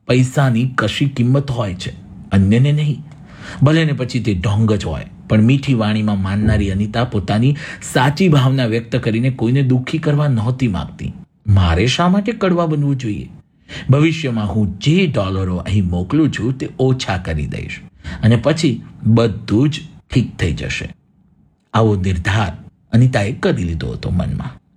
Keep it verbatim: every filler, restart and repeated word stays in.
પૈસાની કશી કિંમત હોય છે, અન્યને નહીં. ભલે ને પછી તે ઢોંગ જ હોય, પણ મીઠી વાણીમાં માનનારી અનિતા પોતાની સાચી ભાવના વ્યક્ત કરીને કોઈને દુઃખી કરવા નહોતી માંગતી. મારે શા માટે કડવા બનવું જોઈએ? ભવિષ્યમાં હું જે ડોલરો અહીં મોકલું છું તે ઓછા કરી દઈશ અને પછી બધું જ ઠીક થઈ જશે. આવો નિર્ધાર અનિતાએ કરી લીધો હતો મનમાં.